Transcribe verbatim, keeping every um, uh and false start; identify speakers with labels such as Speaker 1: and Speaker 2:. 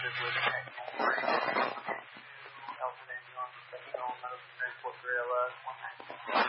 Speaker 1: with Technical Break, Elton Daniel, Medical Gorilla, one nineteen.